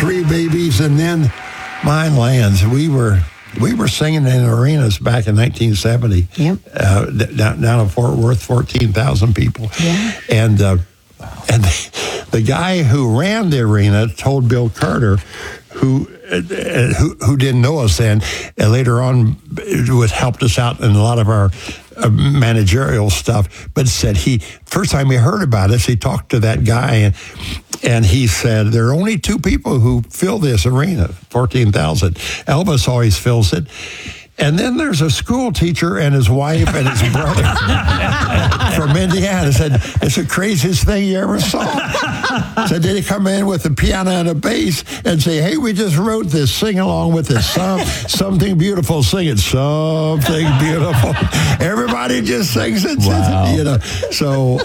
3 babies, and then Mine Lands. We were singing in arenas back in 1970. Yep. Down in Fort Worth, 14,000 people. Yeah. And the guy who ran the arena told Bill Carter, who didn't know us then, and later on helped us out in a lot of our managerial stuff, but said first time he heard about us, he talked to that guy, and he said, there are only 2 people who fill this arena, 14,000. Elvis always fills it. And then there's a school teacher and his wife and his brother from Indiana. Said, it's the craziest thing you ever saw. Said, did he come in with a piano and a bass and say, hey, we just wrote this, sing along with this, something beautiful, sing it, something beautiful. Everybody just sings it. Wow. So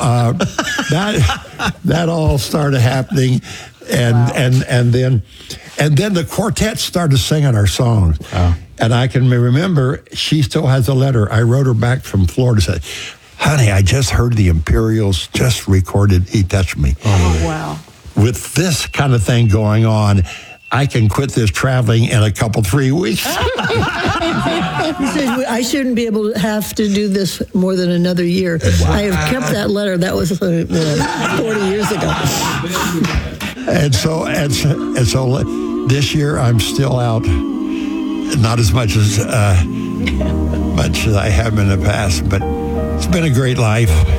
that all started happening. And then the quartet started singing our songs. Oh. And I can remember, she still has a letter. I wrote her back from Florida, said, honey, I just heard the Imperials just recorded He Touched Me. Oh, wow. With this kind of thing going on, I can quit this traveling in a 3 weeks. He said, I shouldn't be able to have to do this more than another year. Wow. I have kept that letter. That was 40 years ago. And so this year I'm still out, not as much as I have in the past, but it's been a great life.